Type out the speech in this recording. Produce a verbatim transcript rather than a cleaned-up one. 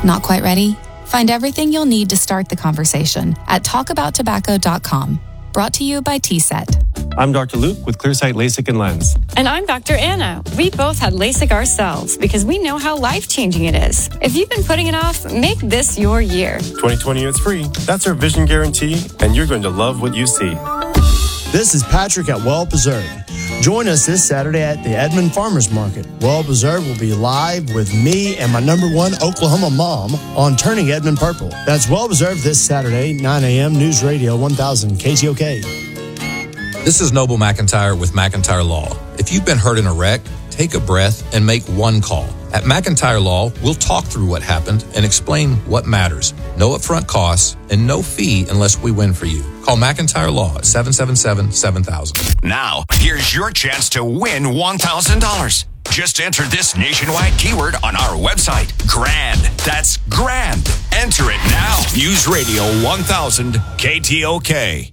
Not quite ready? Find everything you'll need to start the conversation at talk about tobacco dot com. Brought to you by T S E T. I'm Doctor Luke with Clearsight LASIK and Lens. And I'm Doctor Anna. We both had LASIK ourselves because we know how life-changing it is. If you've been putting it off, make this your year. twenty twenty is free. That's our vision guarantee, and you're going to love what you see. This is Patrick at Well Preserved. Join us this Saturday at the Edmond Farmers Market. Well Preserved will be live with me and my number one Oklahoma mom on Turning Edmond Purple. That's Well Preserved this Saturday, nine a.m. News Radio one thousand K T O K. This is Noble McIntyre with McIntyre Law. If you've been hurt in a wreck, take a breath and make one call. At McIntyre Law, we'll talk through what happened and explain what matters. No upfront costs and no fee unless we win for you. Call McIntyre Law at seven seven seven, seven thousand. Now, here's your chance to win one thousand dollars. Just enter this nationwide keyword on our website. GRAND. That's GRAND. Enter it now. News Radio one thousand K T O K.